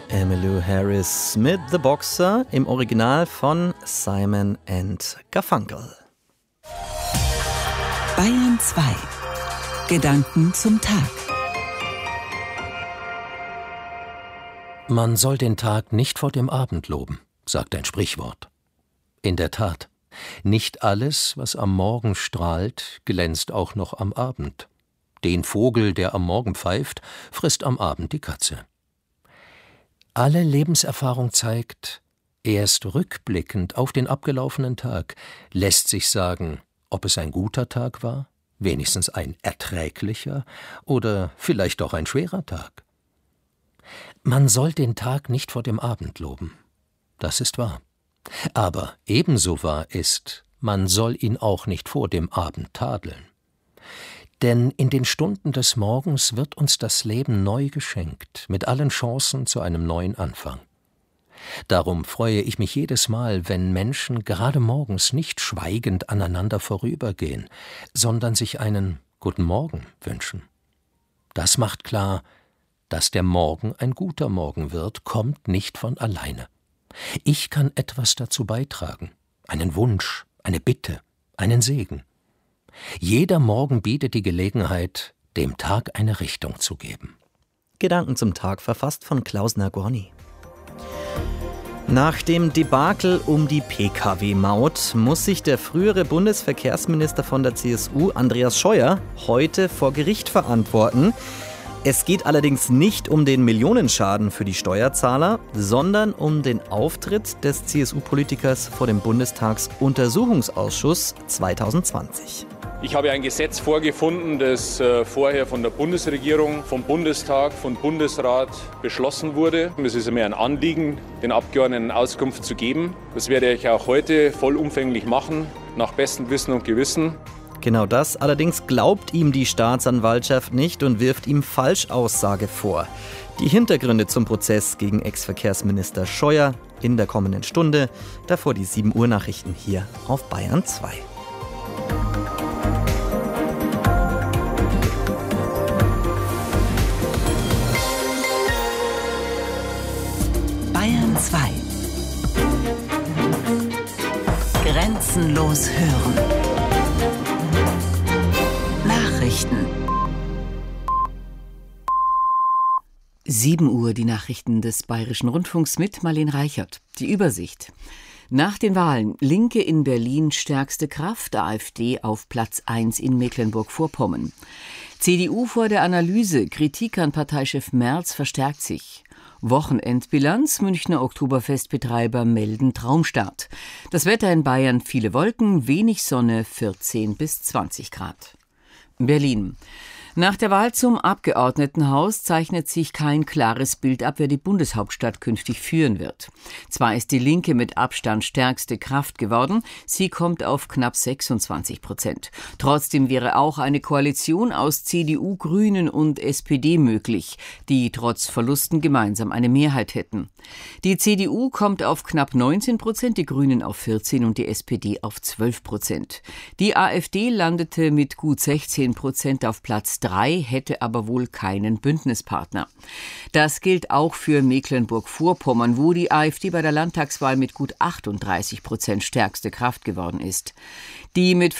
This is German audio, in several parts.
Emmylou Harris mit The Boxer im Original von Simon & Garfunkel. Bayern 2. Gedanken zum Tag. Man soll den Tag nicht vor dem Abend loben, sagt ein Sprichwort. In der Tat, nicht alles, was am Morgen strahlt, glänzt auch noch am Abend. Den Vogel, der am Morgen pfeift, frisst am Abend die Katze. Alle Lebenserfahrung zeigt, erst rückblickend auf den abgelaufenen Tag lässt sich sagen, ob es ein guter Tag war, wenigstens ein erträglicher oder vielleicht auch ein schwerer Tag. Man soll den Tag nicht vor dem Abend loben. Das ist wahr. Aber ebenso wahr ist, man soll ihn auch nicht vor dem Abend tadeln. Denn in den Stunden des Morgens wird uns das Leben neu geschenkt, mit allen Chancen zu einem neuen Anfang. Darum freue ich mich jedes Mal, wenn Menschen gerade morgens nicht schweigend aneinander vorübergehen, sondern sich einen Guten Morgen wünschen. Das macht klar, dass der Morgen ein guter Morgen wird, kommt nicht von alleine. Ich kann etwas dazu beitragen, einen Wunsch, eine Bitte, einen Segen. Jeder Morgen bietet die Gelegenheit, dem Tag eine Richtung zu geben. Gedanken zum Tag, verfasst von Klaus Nagorny. Nach dem Debakel um die Pkw-Maut muss sich der frühere Bundesverkehrsminister von der CSU, Andreas Scheuer, heute vor Gericht verantworten. Es geht allerdings nicht um den Millionenschaden für die Steuerzahler, sondern um den Auftritt des CSU-Politikers vor dem Bundestagsuntersuchungsausschuss 2020. Ich habe ein Gesetz vorgefunden, das vorher von der Bundesregierung, vom Bundestag, vom Bundesrat beschlossen wurde. Es ist mir ein Anliegen, den Abgeordneten Auskunft zu geben. Das werde ich auch heute vollumfänglich machen, nach bestem Wissen und Gewissen. Genau das allerdings glaubt ihm die Staatsanwaltschaft nicht und wirft ihm Falschaussage vor. Die Hintergründe zum Prozess gegen Ex-Verkehrsminister Scheuer in der kommenden Stunde, davor die 7 Uhr Nachrichten hier auf Bayern 2. Bayern 2. Grenzenlos hören. Nachrichten. 7 Uhr die Nachrichten des Bayerischen Rundfunks mit Marlene Reichert. Die Übersicht. Nach den Wahlen Linke in Berlin stärkste Kraft, AfD auf Platz 1 in Mecklenburg-Vorpommern. CDU vor der Analyse, Kritik an Parteichef Merz verstärkt sich. Wochenendbilanz, Münchner Oktoberfestbetreiber melden Traumstart. Das Wetter in Bayern, viele Wolken, wenig Sonne, 14 bis 20 Grad. Berlin. Nach der Wahl zum Abgeordnetenhaus zeichnet sich kein klares Bild ab, wer die Bundeshauptstadt künftig führen wird. Zwar ist die Linke mit Abstand stärkste Kraft geworden, sie kommt auf knapp 26%. Trotzdem wäre auch eine Koalition aus CDU, Grünen und SPD möglich, die trotz Verlusten gemeinsam eine Mehrheit hätten. Die CDU kommt auf knapp 19%, die Grünen auf 14% und die SPD auf 12%. Die AfD landete mit gut 16% auf Platz 3, hätte aber wohl keinen Bündnispartner. Das gilt auch für Mecklenburg-Vorpommern, wo die AfD bei der Landtagswahl mit gut 38% stärkste Kraft geworden ist. Die mit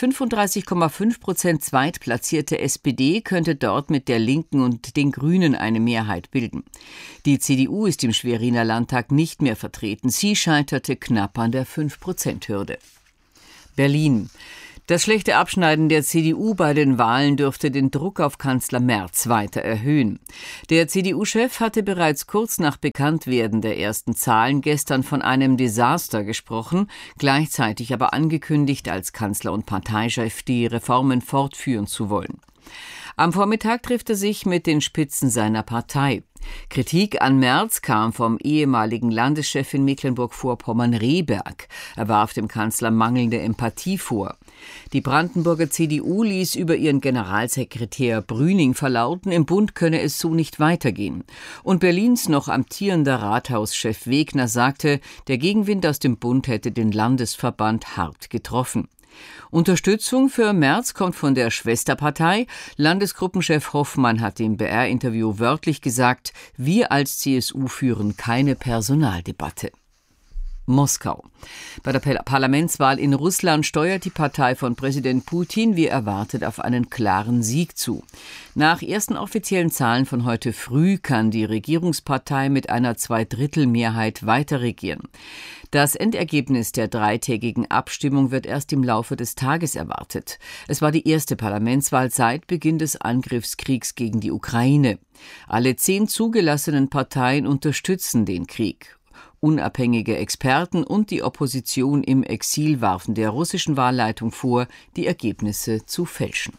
35,5% zweitplatzierte SPD könnte dort mit der Linken und den Grünen eine Mehrheit bilden. Die CDU ist im Schweriner Landtag nicht mehr vertreten. Sie scheiterte knapp an der 5%-Hürde. Berlin. Das schlechte Abschneiden der CDU bei den Wahlen dürfte den Druck auf Kanzler Merz weiter erhöhen. Der CDU-Chef hatte bereits kurz nach Bekanntwerden der ersten Zahlen gestern von einem Desaster gesprochen, gleichzeitig aber angekündigt, als Kanzler und Parteichef die Reformen fortführen zu wollen. Am Vormittag trifft er sich mit den Spitzen seiner Partei. Kritik an Merz kam vom ehemaligen Landeschef in Mecklenburg-Vorpommern Rehberg. Er warf dem Kanzler mangelnde Empathie vor. Die Brandenburger CDU ließ über ihren Generalsekretär Brüning verlauten, im Bund könne es so nicht weitergehen. Und Berlins noch amtierender Rathauschef Wegner sagte, der Gegenwind aus dem Bund hätte den Landesverband hart getroffen. Unterstützung für Merz kommt von der Schwesterpartei. Landesgruppenchef Hoffmann hat im BR-Interview wörtlich gesagt, wir als CSU führen keine Personaldebatte. Moskau. Bei der Parlamentswahl in Russland steuert die Partei von Präsident Putin wie erwartet auf einen klaren Sieg zu. Nach ersten offiziellen Zahlen von heute früh kann die Regierungspartei mit einer Zweidrittelmehrheit weiterregieren. Das Endergebnis der dreitägigen Abstimmung wird erst im Laufe des Tages erwartet. Es war die erste Parlamentswahl seit Beginn des Angriffskriegs gegen die Ukraine. Alle 10 zugelassenen Parteien unterstützen den Krieg. Unabhängige Experten und die Opposition im Exil warfen der russischen Wahlleitung vor, die Ergebnisse zu fälschen.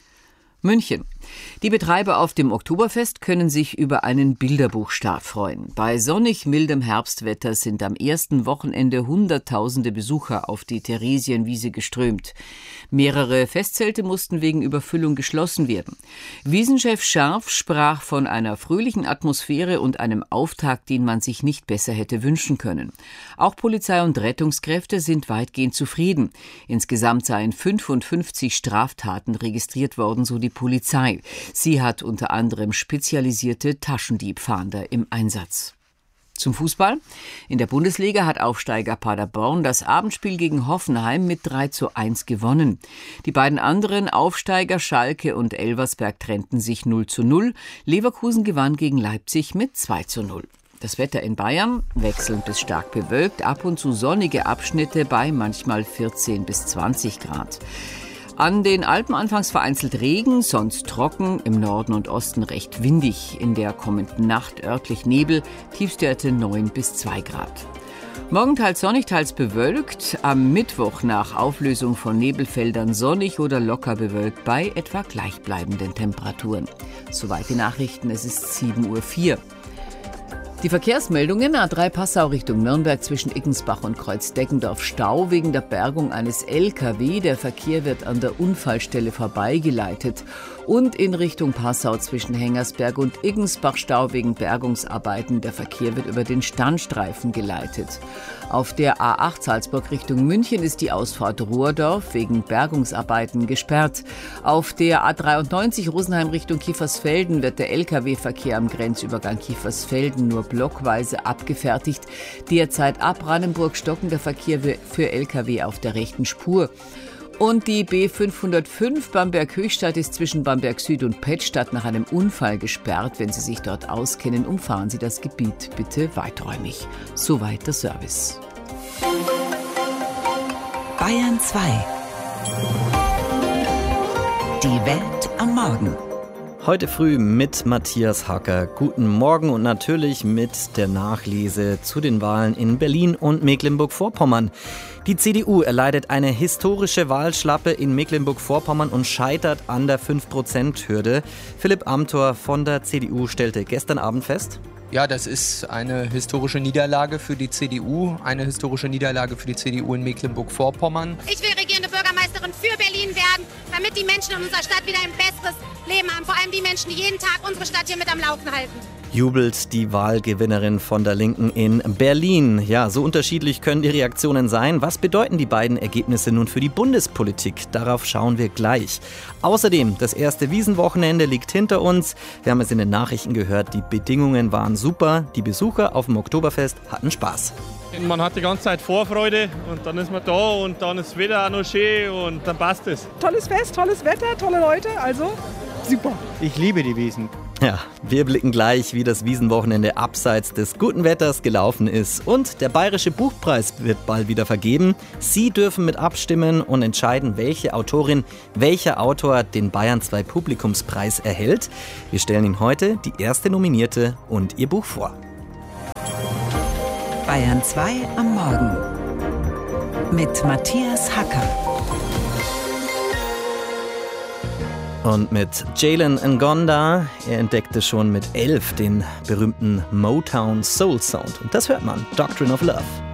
München. Die Betreiber auf dem Oktoberfest können sich über einen Bilderbuchstart freuen. Bei sonnig mildem Herbstwetter sind am ersten Wochenende Hunderttausende Besucher auf die Theresienwiese geströmt. Mehrere Festzelte mussten wegen Überfüllung geschlossen werden. Wiesenchef Scharf sprach von einer fröhlichen Atmosphäre und einem Auftakt, den man sich nicht besser hätte wünschen können. Auch Polizei und Rettungskräfte sind weitgehend zufrieden. Insgesamt seien 55 Straftaten registriert worden, so die Polizei. Sie hat unter anderem spezialisierte Taschendiebfahnder im Einsatz. Zum Fußball. In der Bundesliga hat Aufsteiger Paderborn das Abendspiel gegen Hoffenheim mit 3:1 gewonnen. Die beiden anderen Aufsteiger Schalke und Elversberg trennten sich 0:0. Leverkusen gewann gegen Leipzig mit 2:0. Das Wetter in Bayern wechselnd bis stark bewölkt, ab und zu sonnige Abschnitte bei manchmal 14 bis 20 Grad. An den Alpen anfangs vereinzelt Regen, sonst trocken, im Norden und Osten recht windig. In der kommenden Nacht örtlich Nebel, Tiefstwerte 9 bis 2 Grad. Morgen teils sonnig, teils bewölkt. Am Mittwoch nach Auflösung von Nebelfeldern sonnig oder locker bewölkt bei etwa gleichbleibenden Temperaturen. Soweit die Nachrichten, es ist 7:04 Uhr. Die Verkehrsmeldungen: A3 Passau Richtung Nürnberg zwischen Iggensbach und Kreuzdeckendorf Stau wegen der Bergung eines LKW. Der Verkehr wird an der Unfallstelle vorbeigeleitet. Und in Richtung Passau zwischen Hengersberg und Iggensbach Stau wegen Bergungsarbeiten. Der Verkehr wird über den Standstreifen geleitet. Auf der A8 Salzburg Richtung München ist die Ausfahrt Ruhrdorf wegen Bergungsarbeiten gesperrt. Auf der A93 Rosenheim Richtung Kiefersfelden wird der Lkw-Verkehr am Grenzübergang Kiefersfelden nur blockweise abgefertigt. Derzeit ab Brandenburg stockender Verkehr für Lkw auf der rechten Spur. Und die B505 Bamberg-Höchstadt ist zwischen Bamberg Süd und Pettstadt nach einem Unfall gesperrt. Wenn Sie sich dort auskennen, umfahren Sie das Gebiet bitte weiträumig. Soweit der Service. Bayern 2. Die Welt am Morgen. Heute früh mit Matthias Hacker. Guten Morgen und natürlich mit der Nachlese zu den Wahlen in Berlin und Mecklenburg-Vorpommern. Die CDU erleidet eine historische Wahlschlappe in Mecklenburg-Vorpommern und scheitert an der 5%-Hürde. Philipp Amthor von der CDU stellte gestern Abend fest: Ja, das ist eine historische Niederlage für die CDU, eine historische Niederlage für die CDU in Mecklenburg-Vorpommern. Ich will regierende Bürgermeisterin für Berlin werden, damit die Menschen in unserer Stadt wieder ein besseres Leben haben. Vor allem die Menschen, die jeden Tag unsere Stadt hier mit am Laufen halten. Jubelt die Wahlgewinnerin von der Linken in Berlin. Ja, so unterschiedlich können die Reaktionen sein. Was bedeuten die beiden Ergebnisse nun für die Bundespolitik? Darauf schauen wir gleich. Außerdem, das erste Wiesenwochenende liegt hinter uns. Wir haben es in den Nachrichten gehört, die Bedingungen waren super. Die Besucher auf dem Oktoberfest hatten Spaß. Man hat die ganze Zeit Vorfreude und dann ist man da und dann ist das Wetter auch noch schön und dann passt es. Tolles Fest, tolles Wetter, tolle Leute, also super. Ich liebe die Wiesn. Ja, wir blicken gleich, wie das Wiesenwochenende abseits des guten Wetters gelaufen ist. Und der Bayerische Buchpreis wird bald wieder vergeben. Sie dürfen mit abstimmen und entscheiden, welche Autorin, welcher Autor den Bayern 2 Publikumspreis erhält. Wir stellen Ihnen heute die erste Nominierte und ihr Buch vor. Bayern 2 am Morgen mit Matthias Hacker. Und mit Jalen Ngonda, er entdeckte schon mit 11 den berühmten Motown Soul Sound. Und das hört man, Doctrine of Love.